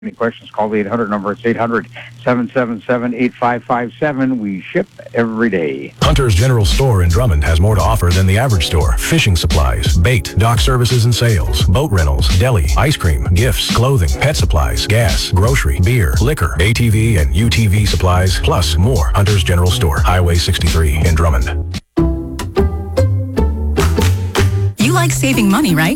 Any questions, call the 800 number. It's 800-777-8557. We ship every day. Hunter's General Store in Drummond has more to offer than the average store. Fishing supplies, bait, dock services and sales, boat rentals, deli, ice cream, gifts, clothing, pet supplies, gas, grocery, beer, liquor, ATV and UTV supplies, plus more. Hunter's General Store, Highway 63 in Drummond. You like saving money, right?